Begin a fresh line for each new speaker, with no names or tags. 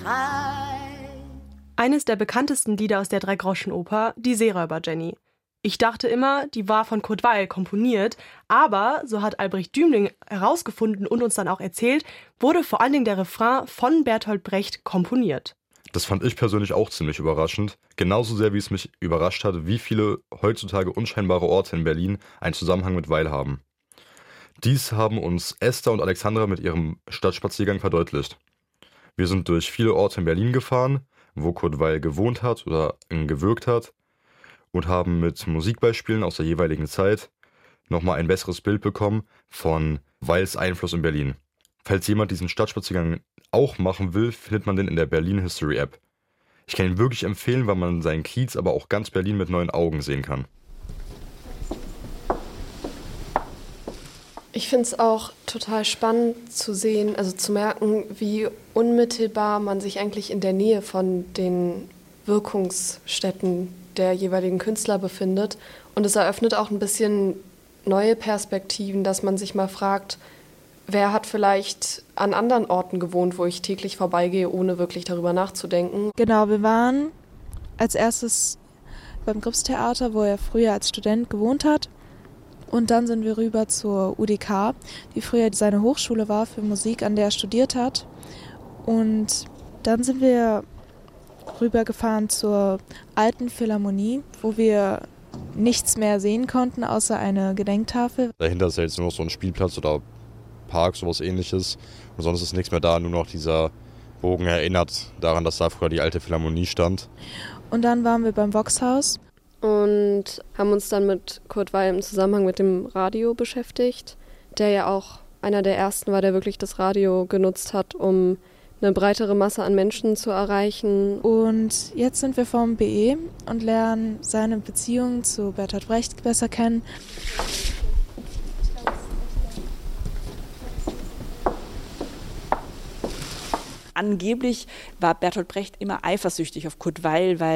Eines der bekanntesten Lieder aus der Dreigroschenoper, die Seeräuber-Jenny. Ich dachte immer, die war von Kurt Weill komponiert, aber, so hat Albrecht Dümling herausgefunden und uns dann auch erzählt, wurde vor allen Dingen der Refrain von Bertolt Brecht komponiert.
Das fand ich persönlich auch ziemlich überraschend, genauso sehr wie es mich überrascht hat, wie viele heutzutage unscheinbare Orte in Berlin einen Zusammenhang mit Weill haben. Dies haben uns Esther und Alexandra mit ihrem Stadtspaziergang verdeutlicht. Wir sind durch viele Orte in Berlin gefahren, wo Kurt Weill gewohnt hat oder gewirkt hat, und haben mit Musikbeispielen aus der jeweiligen Zeit nochmal ein besseres Bild bekommen von Weills Einfluss in Berlin. Falls jemand diesen Stadtspaziergang auch machen will, findet man den in der Berlin History App. Ich kann ihn wirklich empfehlen, weil man seinen Kiez, aber auch ganz Berlin mit neuen Augen sehen kann.
Ich finde es auch total spannend zu sehen, also zu merken, wie unmittelbar man sich eigentlich in der Nähe von den Wirkungsstätten der jeweiligen Künstler befindet. Und es eröffnet auch ein bisschen neue Perspektiven, dass man sich mal fragt, wer hat vielleicht an anderen Orten gewohnt, wo ich täglich vorbeigehe, ohne wirklich darüber nachzudenken.
Genau, wir waren als erstes beim Gripstheater, wo er früher als Student gewohnt hat. Und dann sind wir rüber zur UDK, die früher seine Hochschule war für Musik, an der er studiert hat. Und dann sind wir rübergefahren zur Alten Philharmonie, wo wir nichts mehr sehen konnten, außer eine Gedenktafel.
Dahinter ist ja jetzt nur noch so ein Spielplatz oder Park, sowas ähnliches. Und sonst ist nichts mehr da, nur noch dieser Bogen erinnert daran, dass da früher die Alte Philharmonie stand.
Und dann waren wir beim Voxhaus.
Und haben uns dann mit Kurt Weill im Zusammenhang mit dem Radio beschäftigt, der ja auch einer der ersten war, der wirklich das Radio genutzt hat, um eine breitere Masse an Menschen zu erreichen.
Und jetzt sind wir vom BE und lernen seine Beziehung zu Bertolt Brecht besser kennen.
Angeblich war Bertolt Brecht immer eifersüchtig auf Kurt Weill, weil